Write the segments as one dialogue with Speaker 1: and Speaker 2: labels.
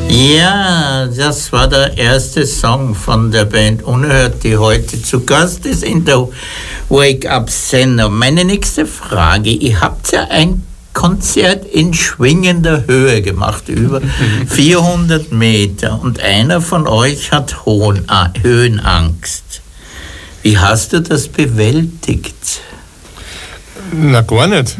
Speaker 1: Ja, das war der erste Song von der Band Unerhört, die heute zu Gast ist in der Wake-Up-Sendung. Meine nächste Frage, ihr habt ja ein Konzert in schwingender Höhe gemacht, über 400 Meter, und einer von euch hat Höhenangst. Wie hast du das bewältigt?
Speaker 2: Na, gar nicht.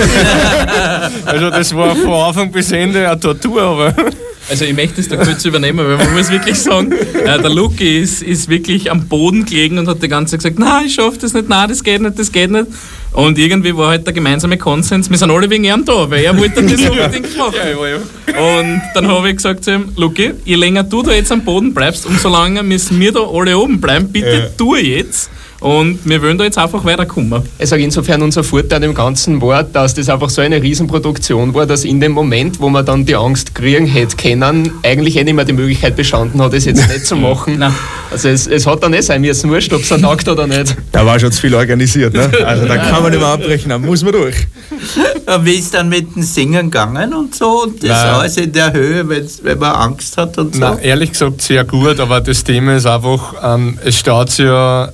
Speaker 2: Also das war von Anfang bis Ende eine Tortur, aber...
Speaker 3: Also ich möchte es da kurz übernehmen, weil man muss wirklich sagen, der Luki ist wirklich am Boden gelegen und hat die ganze Zeit gesagt, nein, ich schaffe das nicht, nein, das geht nicht. Und irgendwie war halt der gemeinsame Konsens, wir sind alle wegen ihm da, weil er wollte das unbedingt machen. Und dann habe ich gesagt zu ihm, Luki, je länger du da jetzt am Boden bleibst, umso länger müssen wir da alle oben bleiben, bitte tu jetzt. Und wir wollen da jetzt einfach weiterkommen.
Speaker 4: Ich sage insofern, unser Vorteil an dem ganzen war, dass das einfach so eine Riesenproduktion war, dass in dem Moment, wo man dann die Angst kriegen hätte können, eigentlich nicht mehr die Möglichkeit bestanden hat, es jetzt nicht zu machen. Nein. Also es hat dann nicht sein müssen, wurscht, ob es ein taugt oder nicht.
Speaker 5: Da war schon zu viel organisiert, ne? Also da kann man nicht mehr abbrechen, da muss man durch.
Speaker 1: Wie ist dann mit dem Singen gegangen und so? Und das alles in der Höhe, wenn man Angst hat und so?
Speaker 2: Nein, ehrlich gesagt sehr gut, aber das Thema ist einfach, es steht ja...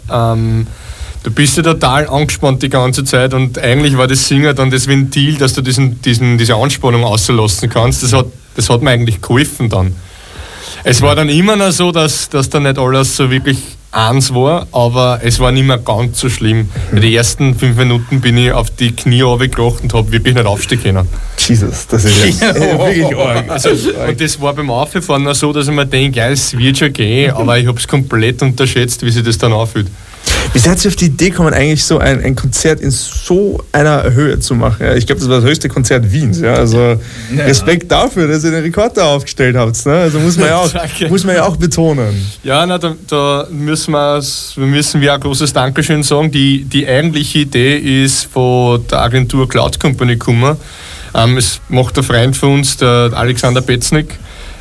Speaker 2: du bist ja total angespannt die ganze Zeit und eigentlich war das Singen dann das Ventil, dass du diese Anspannung auslassen kannst. Das hat mir eigentlich geholfen dann. Es war dann immer noch so, dass da nicht alles so wirklich eins war, aber es war nicht mehr ganz so schlimm. In den ersten 5 Minuten bin ich auf die Knie runtergekracht und habe wirklich nicht aufstehen können.
Speaker 5: Jesus, das ist ja wirklich arg.
Speaker 2: Also, und das war beim Auffahren noch so, dass ich mir denke, ja, es wird schon gehen, aber ich habe es komplett unterschätzt, wie sich das dann anfühlt.
Speaker 5: Wie seid ihr auf die Idee gekommen, eigentlich so ein Konzert in so einer Höhe zu machen? Ja, ich glaube, das war das höchste Konzert Wiens. Ja? Also Respekt dafür, dass ihr den Rekord da aufgestellt habt. Ne? Also muss man ja auch betonen. Ja, na, da müssen wir ein großes Dankeschön sagen. Die eigentliche Idee ist von der Agentur Cloud Company gekommen. Es macht ein Freund von uns, der Alexander Betznik.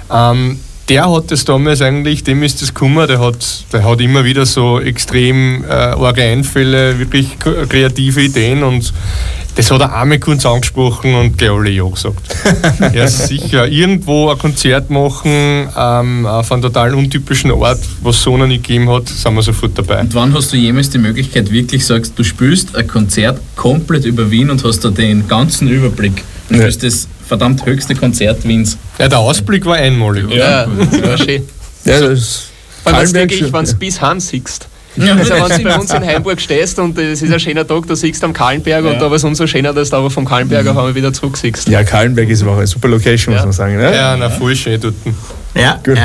Speaker 5: Der hat das damals eigentlich, dem ist das gekommen, der hat immer wieder so extrem arge Einfälle, wirklich kreative Ideen, und das hat er einmal kurz angesprochen und gleich alle ja gesagt. Ja, sicher. Irgendwo ein Konzert machen, auf einem total untypischen Ort, was es so noch nicht gegeben hat, sind wir sofort dabei.
Speaker 3: Und wann hast du jemals die Möglichkeit, wirklich sagst, du spielst ein Konzert komplett über Wien und hast da den ganzen Überblick? Und du spielst das verdammt höchste Konzert Wiens.
Speaker 2: Ja, der Ausblick war einmalig.
Speaker 4: Ja, das war schön.
Speaker 5: Ja, das
Speaker 4: vor allem, wenn du bis heim siehst.
Speaker 3: Ja.
Speaker 4: Also wenn du bei uns in Heimburg stehst und es ist ein schöner Tag, du siehst am Kahlenberg, und da war es umso schöner, dass du aber vom Kahlenberg auf einmal wieder zurück siehst.
Speaker 5: Ja, Kahlenberg ist auch eine super Location, muss man sagen. Ne?
Speaker 2: Ja, na, voll schön dort.
Speaker 1: Ja,
Speaker 5: gut.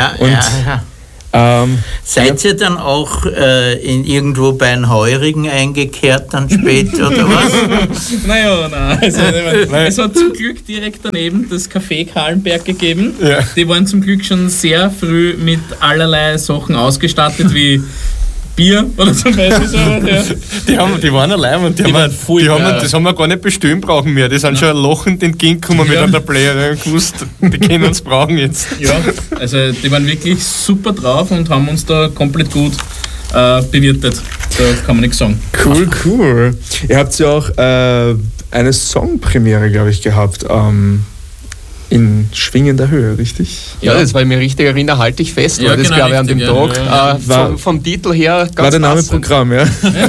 Speaker 1: Seid ihr dann auch irgendwo bei den Heurigen eingekehrt dann später, oder was?
Speaker 3: Naja, nein. Also, es hat zum Glück direkt daneben das Café Kahlenberg gegeben.
Speaker 2: Ja.
Speaker 3: Die waren zum Glück schon sehr früh mit allerlei Sachen ausgestattet, wie Bier oder zum Beispiel so. Ja.
Speaker 2: Die waren allein und das haben wir gar nicht bestellen brauchen mehr. Die sind schon lachend entgegengekommen mit einer Player und gewusst, die können uns brauchen jetzt.
Speaker 3: Ja, also die waren wirklich super drauf und haben uns da komplett gut bewirtet. Da kann man nichts sagen.
Speaker 5: Cool. Ihr habt ja auch eine Songpremiere, glaube ich, gehabt. In schwingender Höhe, richtig?
Speaker 4: Ja, das war ich mir richtig erinnere, halte ich fest,
Speaker 3: ja,
Speaker 4: weil das,
Speaker 3: genau,
Speaker 4: glaube ich, an dem Tag vom Titel her ganz
Speaker 5: war der Name
Speaker 4: passend.
Speaker 5: Programm, ja.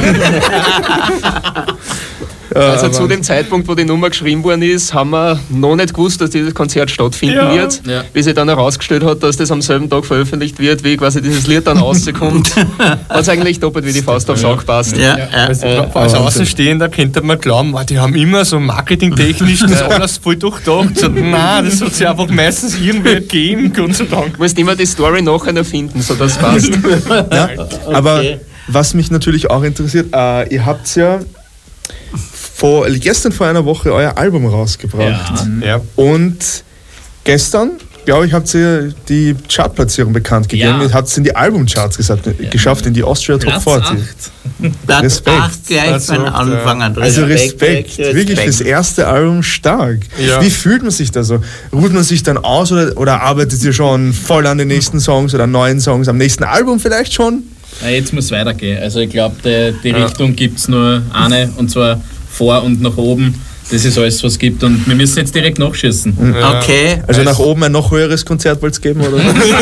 Speaker 4: Also zu dem Zeitpunkt, wo die Nummer geschrieben worden ist, haben wir noch nicht gewusst, dass dieses Konzert stattfinden wird. Ja. Bis sich dann herausgestellt hat, dass das am selben Tag veröffentlicht wird, wie quasi dieses Lied dann rauskommt, hat es eigentlich doppelt wie die Faust aufs Auge gepasst.
Speaker 2: Als Außenstehender könnte man glauben, die haben immer so marketingtechnisch das alles voll durchdacht. So, nein, das hat sich einfach meistens irgendwer gegeben, Gott sei Dank.
Speaker 4: Du musst immer die Story nachher erfinden, sodass es passt.
Speaker 5: Ja, aber was mich natürlich auch interessiert, ihr habt ja gestern vor einer Woche euer Album rausgebracht.
Speaker 2: Ja.
Speaker 5: Und gestern, glaube ich, habt ihr die Chartplatzierung bekannt gegeben. Ihr habt es in die Albumcharts geschafft, in die Austria Top 40.
Speaker 1: Platz 8 gleich beim Anfang an.
Speaker 5: Also Respekt. Wirklich das erste Album stark. Ja. Wie fühlt man sich da so? Ruht man sich dann aus oder arbeitet ihr schon voll an den nächsten Songs oder neuen Songs, am nächsten Album vielleicht schon?
Speaker 3: Ja, jetzt muss es weitergehen. Also ich glaube, die Richtung gibt es nur eine, und zwar vor und nach oben. Das ist alles, was es gibt und wir müssen jetzt direkt nachschießen.
Speaker 1: Okay.
Speaker 5: Also nach oben ein noch höheres Konzert wollt ihr geben, oder?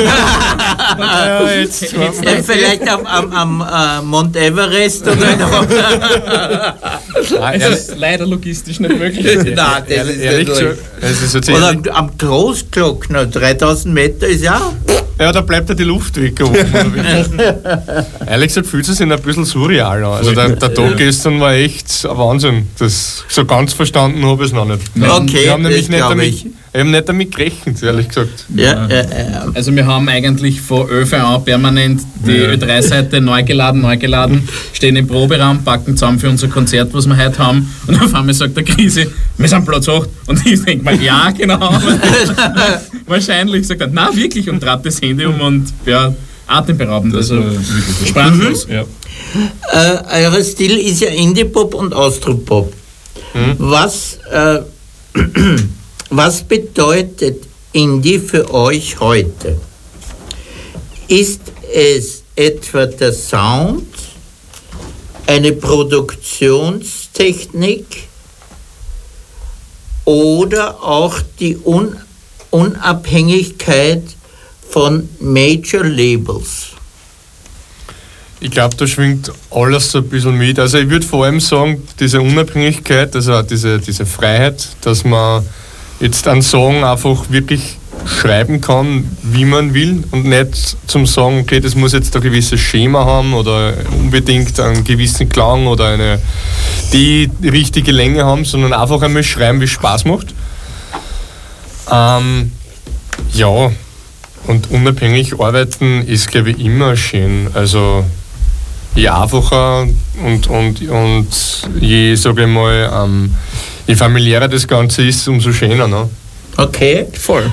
Speaker 1: Vielleicht am Mount Everest oder noch.
Speaker 3: Das ist leider logistisch nicht möglich.
Speaker 1: Nein, das ist nicht oder am Großglockner, 3000 Meter ist ja.
Speaker 2: Ja, da bleibt ja die Luft weg. Ehrlich gesagt fühlt es sich ein bisschen surreal an. Also der Tag gestern war echt ein Wahnsinn. Das so ganz verstanden habe ich es noch nicht.
Speaker 1: Okay,
Speaker 2: wir haben nämlich nicht damit gerechnet, ehrlich gesagt.
Speaker 1: Ja.
Speaker 3: Also wir haben eigentlich von ÖV permanent die Ö3-Seite neu geladen, stehen im Proberaum, packen zusammen für unser Konzert, was wir heute haben und auf einmal sagt der Krise, wir sind Platz 8 und ich denke mal, ja genau. Wahrscheinlich sagt er, na wirklich und dreht das Handy um und ja, atemberaubend, also sprachlos.
Speaker 1: Ja. Euer Stil ist ja Indie-Pop und Austropop. Was bedeutet Indie für euch heute? Ist es etwa der Sound, eine Produktionstechnik oder auch die Unabhängigkeit von Major Labels?
Speaker 2: Ich glaube, da schwingt alles so ein bisschen mit. Also ich würde vor allem sagen, diese Unabhängigkeit, also auch diese Freiheit, dass man jetzt einen Song einfach wirklich schreiben kann, wie man will und nicht zum Sagen, okay, das muss jetzt ein gewisses Schema haben oder unbedingt einen gewissen Klang oder die richtige Länge haben, sondern einfach einmal schreiben, wie es Spaß macht. Ja, und unabhängig arbeiten ist, glaube ich, immer schön. Also je einfacher und je, sage ich mal, je familiärer das Ganze ist, umso schöner. Ne?
Speaker 1: Okay, voll.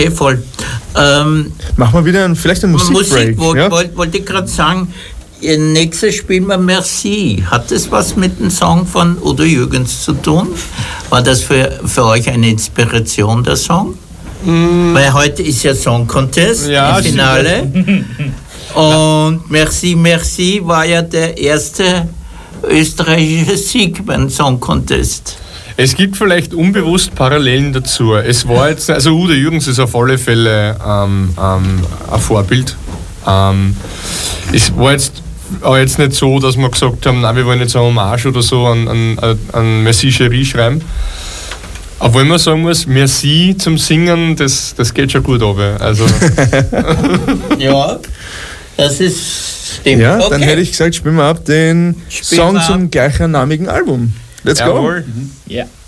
Speaker 5: Machen wir wieder vielleicht einen Musikbreak.
Speaker 1: Wollte ich gerade sagen, nächstes spielen wir Merci. Hat das was mit dem Song von Udo Jürgens zu tun? War das für euch eine Inspiration, der Song? Weil heute ist ja Song Contest, im Finale. Und Merci, Merci war ja der erste österreichische Sieg beim Song Contest.
Speaker 2: Es gibt vielleicht unbewusst Parallelen dazu. Es war jetzt, also Udo Jürgens ist auf alle Fälle ein Vorbild. Es war jetzt aber jetzt nicht so, dass wir gesagt haben, nein, wir wollen jetzt eine Hommage oder so an Merci Chérie schreiben. Obwohl man sagen muss, Merci zum Singen, das geht schon gut runter. Also.
Speaker 1: Ja, das ist stimmt.
Speaker 5: Ja, okay. Dann hätte ich gesagt, spielen wir ab den Song zum gleichnamigen Album. Let's go.
Speaker 3: Ja.